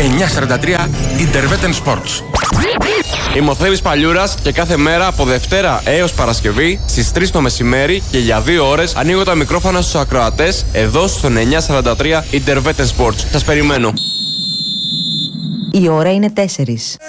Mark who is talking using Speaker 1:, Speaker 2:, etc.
Speaker 1: 943 Interveten Sports.
Speaker 2: Είμαι ο Θέμης Παλιούρας και κάθε μέρα από Δευτέρα έως Παρασκευή στις 3 το μεσημέρι και για 2 ώρες ανοίγω τα μικρόφωνα στους ακροατές εδώ στον 943 Interveten Sports. Σας περιμένω.
Speaker 3: Η ώρα είναι 4.